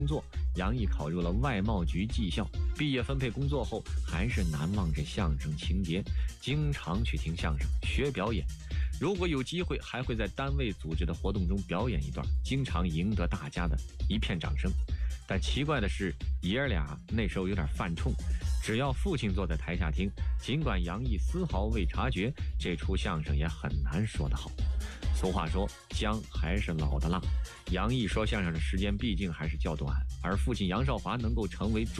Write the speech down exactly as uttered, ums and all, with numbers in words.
工作，杨毅考入了外贸局技校。毕业分配工作后，还是难忘这相声情节，经常去听相声学表演。如果有机会，还会在单位组织的活动中表演一段，经常赢得大家的一片掌声。但奇怪的是，爷儿俩那时候有点犯冲，只要父亲坐在台下听，尽管杨毅丝毫未察觉，这出相声也很难说得好。俗话说，姜还是老的辣。杨毅说相声的时间毕竟还是较短，而父亲杨少华能够成为